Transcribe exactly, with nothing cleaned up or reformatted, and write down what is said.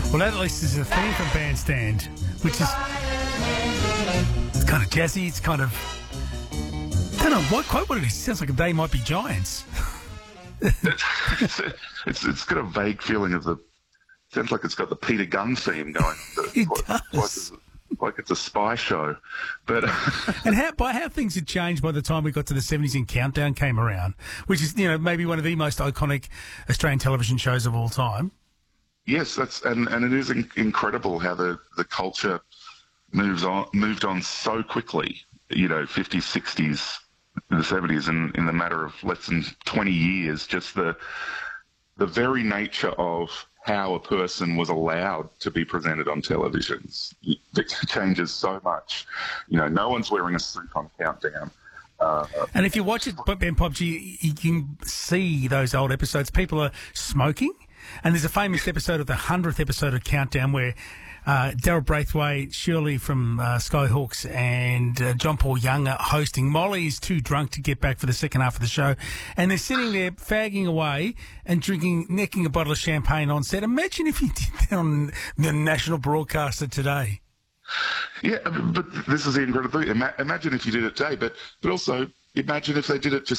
Well, that at least is a theme from Bandstand, which is it's kind of jazzy. It's kind of I don't know what quite what it is. It sounds like They Might Be Giants. it's, it's it's got a vague feeling of the. Sounds like it's got the Peter Gunn theme going. It like, does. Like it's, like it's a spy show, but and how by how things had changed by the time we got to the seventies and Countdown came around, which is you know maybe one of the most iconic Australian television shows of all time. Yes, that's and, and it is in, incredible how the, the culture moves on moved on so quickly. You know, fifties, sixties, the seventies, and in the matter of less than twenty years, just the the very nature of how a person was allowed to be presented on televisions it changes so much. You know, no one's wearing a suit on Countdown. Uh, and if you watch it, Ben Popji, you can see those old episodes. People are smoking. And there's a famous episode of the hundredth episode of Countdown where uh, Daryl Braithwaite, Shirley from uh, Skyhawks, and uh, John Paul Young are hosting. Molly is too drunk to get back for the second half of the show. And they're sitting there fagging away and drinking, necking a bottle of champagne on set. Imagine if you did that on the national broadcaster today. Yeah, but this is the incredible thing. Ima- imagine if you did it today, but, but also imagine if they did it just